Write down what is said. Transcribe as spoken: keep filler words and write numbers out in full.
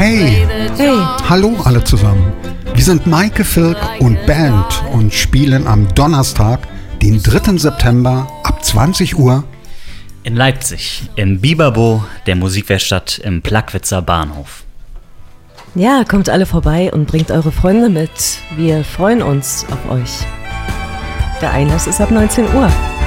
Hey, Hey, hallo alle zusammen. Wir sind Maike Filk und Band und spielen am Donnerstag, den dritten September ab zwanzig Uhr in Leipzig, im Bibabo, der Musikwerkstatt im Plagwitzer Bahnhof. ja, kommt alle vorbei und bringt eure Freunde mit. Wir freuen uns auf euch. Der Einlass ist ab neunzehn Uhr.